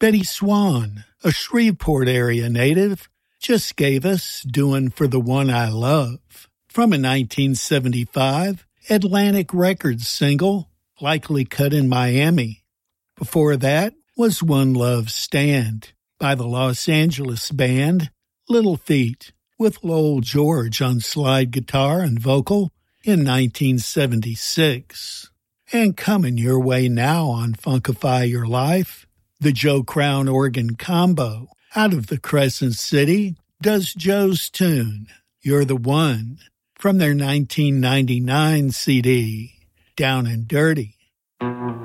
Betty Swan, a Shreveport area native, just gave us Doin' for the One I Love from a 1975 Atlantic Records single, likely cut in Miami. Before that was One Love Stand by the Los Angeles band Little Feat with Lowell George on slide guitar and vocal in 1976. And coming your way now on Funkify Your Life, the Joe Crown Organ Combo out of the Crescent City does Joe's tune, You're the One, from their 1999 CD, Down and Dirty.